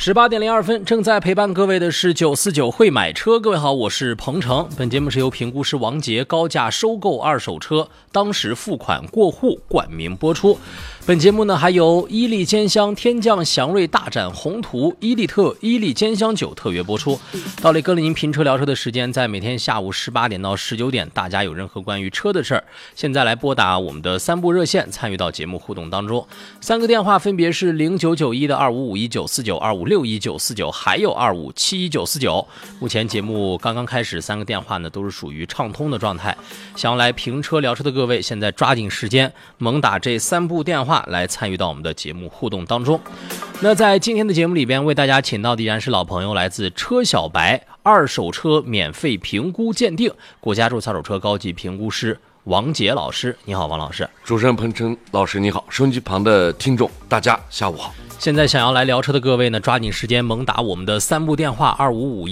18:02，正在陪伴各位的是949会买车。各位好，我是彭程。本节目是由评估师王杰高价收购二手车，当时付款过户冠名播出。本节目呢还由伊利兼香天降祥瑞大展宏图伊利特伊利兼香酒特约播出。到了跟了您评车聊车的时间，在每天下午18点到19点，大家有任何关于车的事儿，现在来拨打我们的3部热线，参与到节目互动当中。3个电话分别是0991的25519492561949，还有25719949。目前节目刚刚开始，3个电话呢都是属于畅通的状态。想要来评车聊车的各位，现在抓紧时间，猛打这3部电话来参与到我们的节目互动当中。那在今天的节目里边，为大家请到的依然是老朋友，来自车小白二手车免费评估鉴定国家注册二手车高级评估师王杰老师。你好，王老师。 主持人彭程老师你好，收音机旁的听众大家下午好。 现在想要来聊车的各位呢，抓紧时间猛打我们的3部电话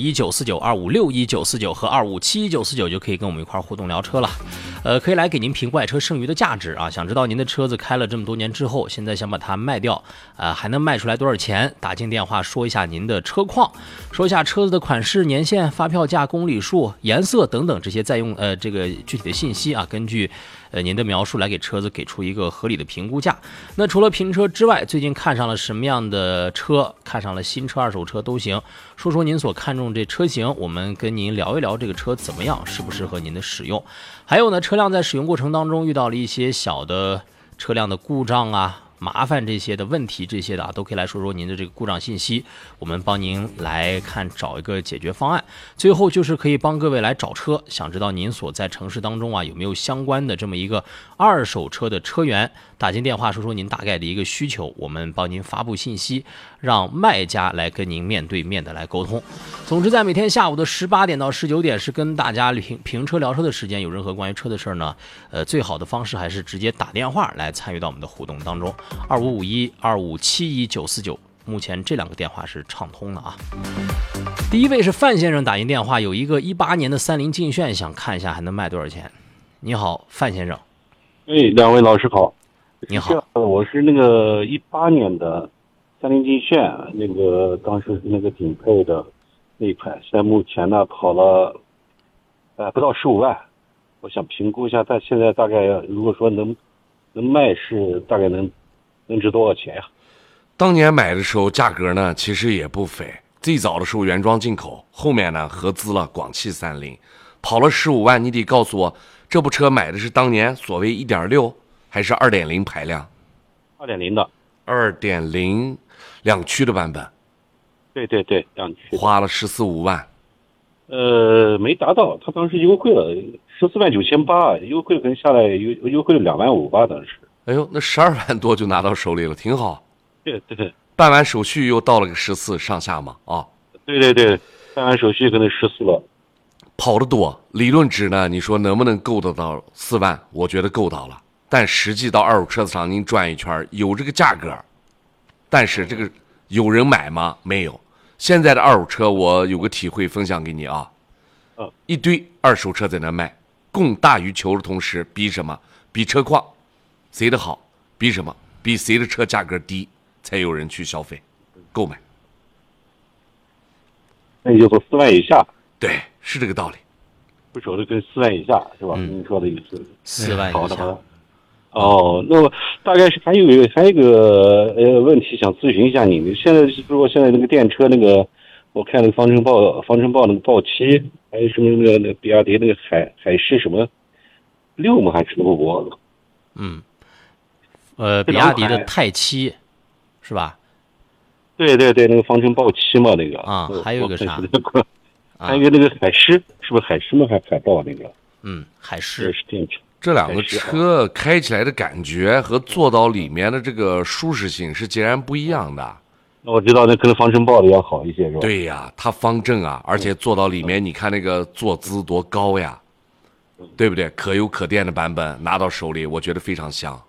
25519492561949和257199，就可以跟我们一块互动聊车了。可以来给您评估爱车剩余的价值啊。想知道您的车子开了这么多年之后，现在想把它卖掉，还能卖出来多少钱？打进电话说一下您的车况，说一下车子的款式、年限、发票价、公里数、颜色等等这些在用这个具体的信息啊，根据您的描述来给车子给出一个合理的评估价。那除了评车之外，最近看上了什么样的车？看上了新车、二手车都行。说说您所看中这车型，我们跟您聊一聊这个车怎么样，适不适合您的使用。还有呢，车辆在使用过程当中遇到了一些小的车辆的故障啊、麻烦这些的问题，这些的啊，都可以来说说您的这个故障信息，我们帮您来看找一个解决方案。最后就是可以帮各位来找车，想知道您所在城市当中啊有没有相关的这么一个二手车的车源，打进电话说说您大概的一个需求，我们帮您发布信息，让卖家来跟您面对面的来沟通。总之在每天下午的18点到19点是跟大家评车聊车的时间，有任何关于车的事呢，最好的方式还是直接打电话来参与到我们的互动当中。2551257199，目前这2个电话是畅通的啊。第一位是范先生打进电话，有一个18年的30劲炫，想看一下还能卖多少钱。你好，范先生。 两位老师好。 你好， 我是那个18年的30劲炫，那个当时是那个顶配的那一款，现在目前呢跑了不到15万，我想评估一下，但现在大概如果说能卖是大概能值多少钱呀？ 当年买的时候价格呢其实也不菲，最早的时候原装进口，后面呢合资了广汽30，跑了15万。你得告诉我，这部车买的是当年所谓 1.6 还是 2.0 排量 ？2.0 的。 2.0两驱的版本。 对，两驱。 花了14、15万。 没达到，他当时优惠了14.98万，优惠可能下来优惠了2.5万吧，当时。 哎呦，那12万多就拿到手里了，挺好。 对， 办完手续又到了个14上下嘛啊。 对，办完手续可能14了。 跑得多，理论值呢？你说能不能够得到4万？我觉得够到了，但实际到二手车厂您转一圈，有这个价格，但是这个有人买吗？没有。现在的二手车我有个体会分享给你啊，一堆二手车在那卖，供大于求的同时，比什么？比车况，谁的好？比什么？比谁的车价格低，才有人去消费、购买。 那也就说4万以下。 对，是这个道理。 不熟的跟4万以下是吧？你说的意思。 4万以下。 好的。那么大概是还有一个问题想咨询一下你。现在如果现在那个电车那个，我看那个方程豹那个豹7，还有什么那个比亚迪那个海狮什么6吗？还是路博？ 比亚迪的泰7是吧？ 对，那个方程豹7嘛，那个啊，还有一个啥？ 还有一个那个海狮，是不是海狮吗？还海豹那个？ 海狮是电车。 这2个车开起来的感觉和坐到里面的这个舒适性是截然不一样的。 我知道，那可能方程豹的要好一些，是吧？ 对呀，它方正啊，而且坐到里面，你看那个坐姿多高呀，对不对？可油可电的版本拿到手里，我觉得非常香。